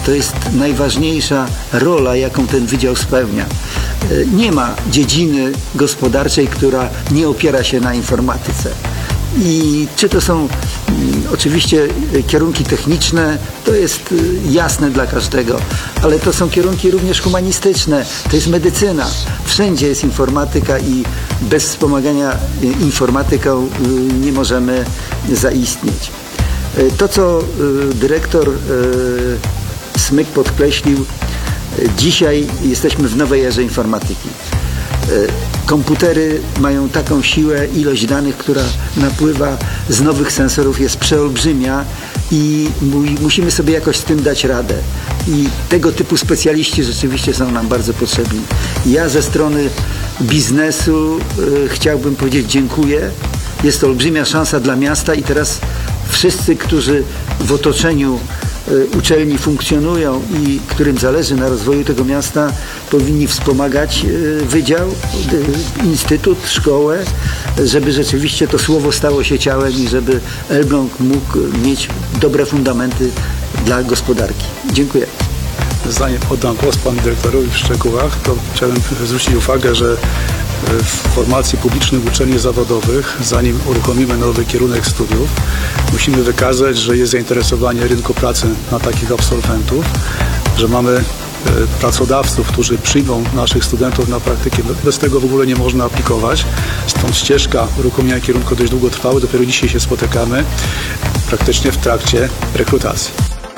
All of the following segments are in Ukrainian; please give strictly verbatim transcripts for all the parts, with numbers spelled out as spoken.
to jest najważniejsza rola, jaką ten wydział spełnia. Nie ma dziedziny gospodarczej, która nie opiera się na informatyce. I czy to są oczywiście kierunki techniczne, to jest jasne dla każdego, ale to są kierunki również humanistyczne, to jest medycyna. Wszędzie jest informatyka i bez wspomagania informatyką nie możemy zaistnieć. To, co dyrektor Smyk podkreślił, dzisiaj jesteśmy w nowej erze informatyki. Komputery mają taką siłę, ilość danych, która napływa z nowych sensorów jest przeolbrzymia i musimy sobie jakoś z tym dać radę. I tego typu specjaliści rzeczywiście są nam bardzo potrzebni. Ja ze strony biznesu y, chciałbym powiedzieć dziękuję. Jest to olbrzymia szansa dla miasta i teraz wszyscy, którzy w otoczeniu uczelni funkcjonują i którym zależy na rozwoju tego miasta, powinni wspomagać wydział, instytut, szkołę, żeby rzeczywiście to słowo stało się ciałem i żeby Elbląg mógł mieć dobre fundamenty dla gospodarki. Dziękuję. Zanim oddam głos panu dyrektorowi w szczegółach, to chciałem zwrócić uwagę, że w formacji publicznych uczelni zawodowych, zanim uruchomimy nowy kierunek studiów, musimy wykazać, że jest zainteresowanie rynku pracy na takich absolwentów, że mamy pracodawców, którzy przyjmą naszych studentów na praktykę. Bez tego w ogóle nie można aplikować. Stąd ścieżka uruchomienia kierunku dość długo trwała. Dopiero dzisiaj się spotykamy praktycznie w trakcie rekrutacji.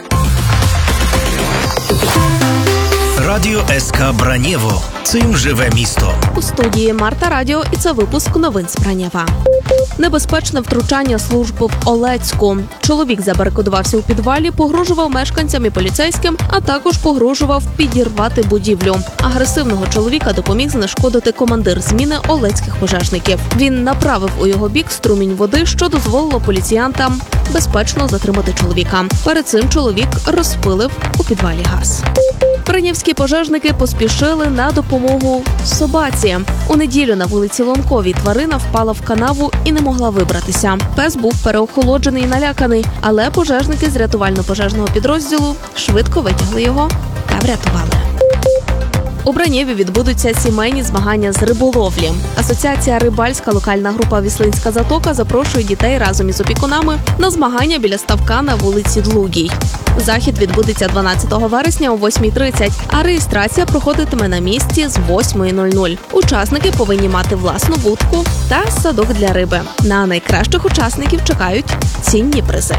Радіо СК Бранєво. Цим живе місто. У студії Марта Радіо, і це випуск новин з Бранєва. Небезпечне втручання служб в Олецьку. Чоловік забарикадувався у підвалі, погрожував мешканцям і поліцейським, а також погрожував підірвати будівлю. Агресивного чоловіка допоміг знешкодити командир зміни олецьких пожежників. Він направив у його бік струмінь води, що дозволило поліціянтам безпечно затримати чоловіка. Перед цим чоловік розпилив у підвалі газ. Бранівські пожежники поспішили на допомогу собаці. У неділю на вулиці Лонковій тварина впала в канаву і не могла вибратися. Пес був переохолоджений і наляканий, але пожежники з рятувально-пожежного підрозділу швидко витягли його та врятували. У Бранєві відбудуться сімейні змагання з риболовлі. Асоціація «Рибальська» локальна група «Віслинська затока» запрошує дітей разом із опікунами на змагання біля ставка на вулиці Длугій. Захід відбудеться дванадцятого вересня о восьмій тридцять, а реєстрація проходитиме на місці з восьмої нуль нуль. Учасники повинні мати власну вудку та садок для риби. На найкращих учасників чекають цінні призи.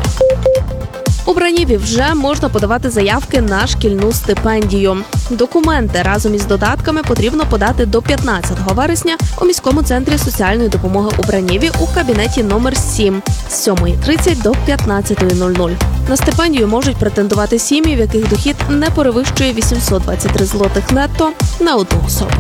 У Бранєві вже можна подавати заявки на шкільну стипендію. Документи разом із додатками потрібно подати до п'ятнадцятого вересня у міському центрі соціальної допомоги у Бранєві у кабінеті номер сім з сьомої тридцять до п'ятнадцятої нуль нуль. На стипендію можуть претендувати сім'ї, в яких дохід не перевищує вісімсот двадцять три злотих нетто на одну особу.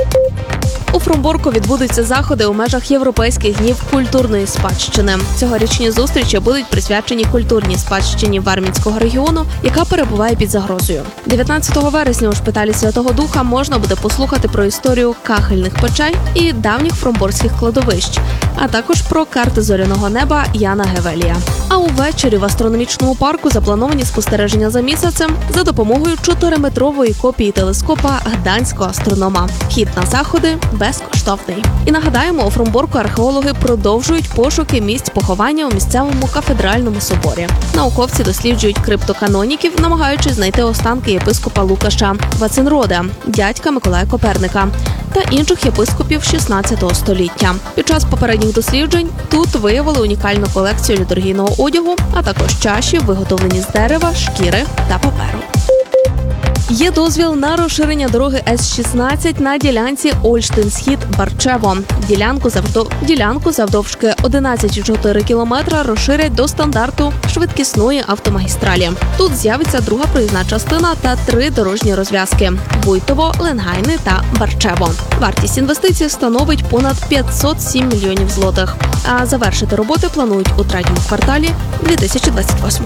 У Фромборку відбудуться заходи у межах Європейських днів культурної спадщини. Цьогорічні зустрічі будуть присвячені культурній спадщині Вармінського регіону, яка перебуває під загрозою. дев'ятнадцятого вересня у шпиталі Святого Духа можна буде послухати про історію кахельних печей і давніх фромборських кладовищ, а також про карти зоряного неба Яна Гевелія. А увечері в астрономічному парку заплановані спостереження за місяцем за допомогою чотириметрової копії телескопа гданського астронома. Вхід на заходи безкоштовний. І нагадаємо, у Фромборку археологи продовжують пошуки місць поховання у місцевому кафедральному соборі. Науковці досліджують криптоканоніків, намагаючись знайти останки єпископа Лукаша Вацинрода, дядька Миколая Коперника, та інших єпископів шістнадцятого століття. Під час попередніх досліджень тут виявили унікальну колекцію літургійного одягу, а також чаші, виготовлені з дерева, шкіри та паперу. Є дозвіл на розширення дороги С шістнадцять на ділянці Ольштин-Схід-Барчево. Ділянку, завдов... Ділянку завдовжки одинадцять цілих чотири кілометра розширять до стандарту швидкісної автомагістралі. Тут з'явиться друга проїзна частина та три дорожні розв'язки – Буйтово, Ленгайни та Барчево. Вартість інвестицій становить понад п'ятсот сім мільйонів злотих. А завершити роботи планують у третьому кварталі дві тисячі двадцять восьмого.